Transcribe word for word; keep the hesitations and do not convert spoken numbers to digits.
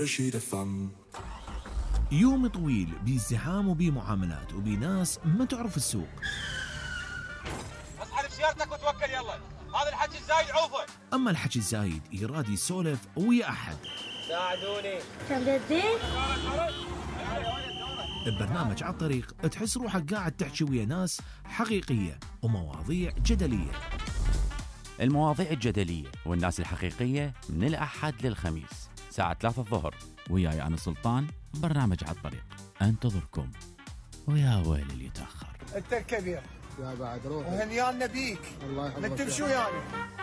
يوم طويل بازدحام وبمعاملات وبناس ما تعرف السوق. اسحب سيارتك وتوكل يلا، هذا الحكي الزايد عوفه. اما الحكي الزايد يراد يسولف ويا احد. ساعدوني. كم جدين؟ ببرنامج على الطريق تحس روحك قاعد تحكي ويا ناس حقيقية ومواضيع جدلية. المواضيع الجدلية والناس الحقيقية من الأحد للخميس ساعة ثلاثة الظهر، وياي أنا سلطان. برنامج على الطريق انتظركم، ويا ويل اللي يتأخر. انت الكبير يا بعد روح وهنيانا بيك. الله يحفظك. من تمشي ويانا.